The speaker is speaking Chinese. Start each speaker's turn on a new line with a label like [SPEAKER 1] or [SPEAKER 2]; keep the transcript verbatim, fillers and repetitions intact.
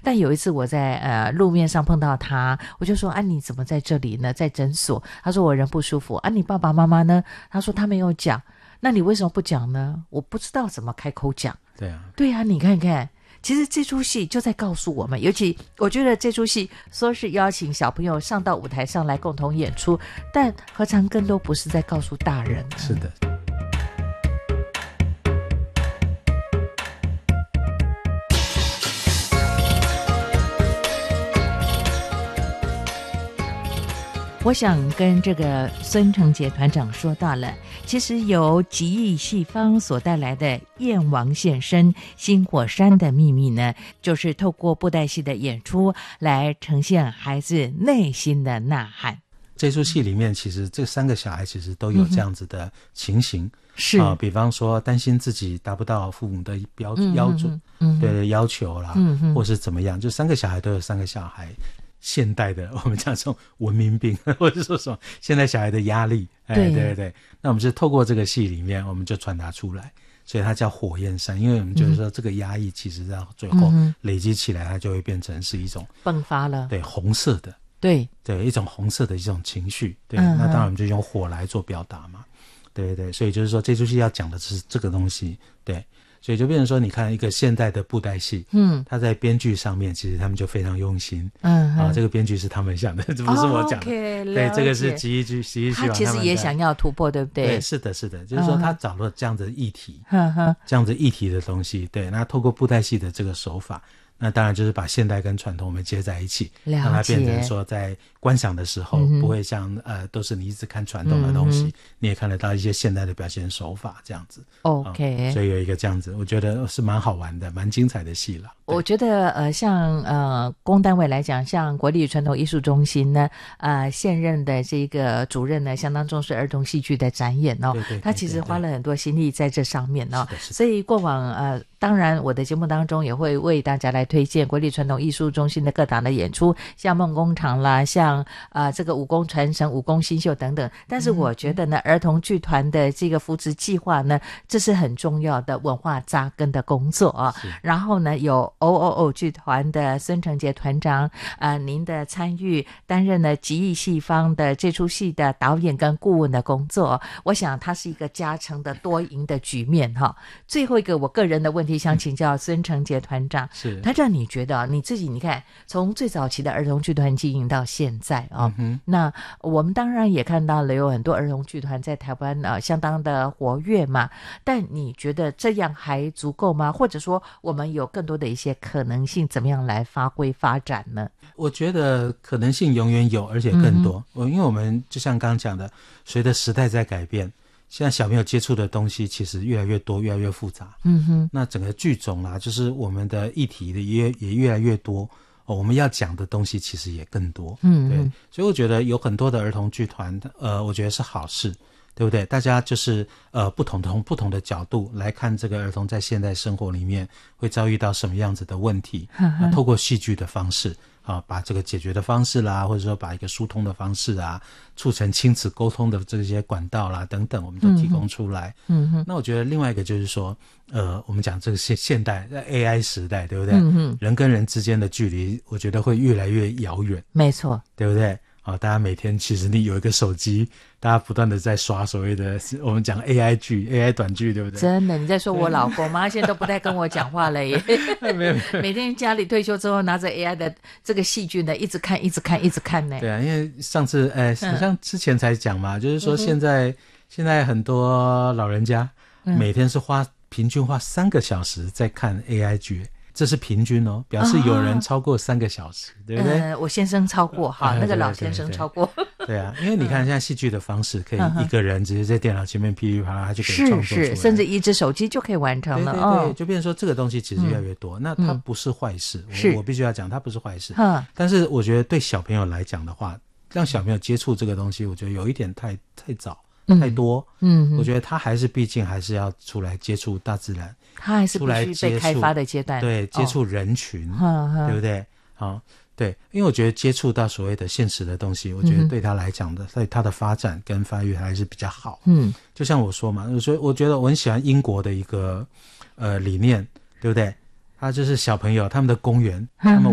[SPEAKER 1] 但有一次我在呃路面上碰到他，我就说啊你怎么在这里呢？在诊所。他说我人不舒服。啊你爸爸妈妈呢？他说他没有讲。那你为什么不讲呢？我不知道怎么开口讲。
[SPEAKER 2] 对啊，
[SPEAKER 1] 对啊，你看看。其实这出戏就在告诉我们，尤其我觉得这出戏说是邀请小朋友上到舞台上来共同演出，但何尝更多不是在告诉大人呢？
[SPEAKER 2] 是的。
[SPEAKER 1] 我想跟这个孙成杰团长说到了，其实由极意戏方所带来的燕王现身新火山的秘密呢，就是透过布袋戏的演出来呈现孩子内心的呐喊。
[SPEAKER 2] 这出戏里面其实这三个小孩其实都有这样子的情形，
[SPEAKER 1] 是
[SPEAKER 2] 啊、呃，比方说担心自己达不到父母的标标准，嗯，对要求啦，嗯，或是怎么样，就三个小孩都有三个小孩现代的我们讲这种文明病，或者说什么现在小孩的压力，哎，对对对，那我们是透过这个戏里面，我们就传达出来，所以它叫火焰山，因为我们就是说这个压抑其实到最后累积起来，它就会变成是一种
[SPEAKER 1] 迸发了，
[SPEAKER 2] 对红色的。对对，一种红色的一种情绪，对、嗯，那当然我们就用火来做表达嘛，对对，所以就是说这出戏要讲的是这个东西，对，所以就变成说，你看一个现代的布袋戏，嗯，他在编剧上面其实他们就非常用心，嗯，啊，这个编剧是他们想的，这不是我讲的，哦 okay， 对，这个是极意剧，极意剧，
[SPEAKER 1] 他其实也想要突破，对不对？
[SPEAKER 2] 对，是的，是的，就是说他找了这样的议题，嗯、这样子议题的东西，对，那透过布袋戏的这个手法。那当然就是把现代跟传统我们接在一起，让它变成说在观赏的时候、嗯、不会像呃都是你一直看传统的东西、嗯、你也看得到一些现代的表现手法这样子
[SPEAKER 1] OK、嗯、
[SPEAKER 2] 所以有一个这样子我觉得是蛮好玩的蛮精彩的戏了。
[SPEAKER 1] 我觉得呃像呃公单位来讲，像国立传统艺术中心呢呃现任的这个主任呢相当重视儿童戏剧的展演哦，对对对对，他其实花了很多心力在这上面哦，所以过往呃当然我的节目当中也会为大家来推荐国立传统艺术中心的各档的演出，像梦工厂啦，像呃这个武功传承、武功新秀等等。但是我觉得呢、嗯、儿童剧团的这个扶持计划呢，这是很重要的文化扎根的工作啊。然后呢有 O O O 剧团的孙成杰团长呃您的参与，担任了极意戏方的这出戏的导演跟顾问的工作，我想它是一个加成的多赢的局面哈。最后一个我个人的问题想请教孙成杰团长，是团长你觉得你自己你看从最早期的儿童剧团经营到现在啊、嗯，那我们当然也看到了有很多儿童剧团在台湾啊相当的活跃嘛，但你觉得这样还足够吗？或者说我们有更多的一些可能性怎么样来发挥发展呢？
[SPEAKER 2] 我觉得可能性永远有，而且更多、嗯、因为我们就像刚刚讲的，随着时代在改变，现在小朋友接触的东西其实越来越多越来越复杂，嗯哼，那整个剧种啦、啊、就是我们的议题的也也越来越多、哦、我们要讲的东西其实也更多，嗯，对，所以我觉得有很多的儿童剧团呃，我觉得是好事，对不对？大家就是呃不同的从不同的角度来看这个儿童在现代生活里面会遭遇到什么样子的问题，啊、透过戏剧的方式啊，把这个解决的方式啦，或者说把一个疏通的方式啊，促成亲子沟通的这些管道啦等等，我们都提供出来。嗯哼。那我觉得另外一个就是说，呃，我们讲这个现现代 A I 时代，对不对？嗯哼。人跟人之间的距离，我觉得会越来越遥远。
[SPEAKER 1] 没错，
[SPEAKER 2] 对不对？啊，大家每天其实你有一个手机，大家不断的在刷所谓的我们讲 A I 剧 A I 短剧，对不对？
[SPEAKER 1] 真的，你在说我老公吗？现在都不太跟我讲话了耶。没有，每天家里退休之后拿着 A I 的这个戏剧呢，一直看一直看一直看呢。
[SPEAKER 2] 对啊，因为上次哎好像之前才讲嘛、嗯、就是说现在、嗯、现在很多老人家每天是花、嗯、平均花三个小时在看 A I 剧，这是平均哦，表示有人超过三个小时、啊、对不对、
[SPEAKER 1] 呃、我先生超过哈、呃、那个老先生超过。
[SPEAKER 2] 对, 对, 对, 对啊，因为你看现在戏剧的方式可以一个人直接在电脑前面噼里啪啦他就可以创作出来，
[SPEAKER 1] 是是，甚至一只手机就可以完成了。
[SPEAKER 2] 对对对、哦、就变成说这个东西其实越来越多、嗯、那它不是坏事、嗯、我, 我必须要讲它不是坏事、嗯、但是我觉得对小朋友来讲的话，让小朋友接触这个东西我觉得有一点太太早太多，嗯，我觉得他还是毕竟还是要出来接触大自然，
[SPEAKER 1] 他还是必须被开发的阶段，
[SPEAKER 2] 对，接触人群、哦、对不对？好，对，因为我觉得接触到所谓的现实的东西，我觉得对他来讲的，在他的发展跟发育还是比较好。嗯，就像我说嘛，我说我觉得我很喜欢英国的一个呃理念，对不对？他就是小朋友他们的公园，他们